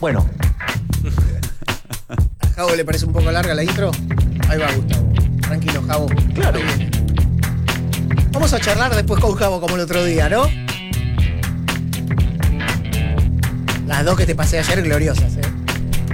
Bueno, ¿A Javo le parece un poco larga la intro? Ahí va, Gustavo. Tranquilo, Javo. Claro. Ahí viene. Vamos a charlar después con Javo como el otro día, ¿no? Las dos que te pasé ayer gloriosas, ¿eh?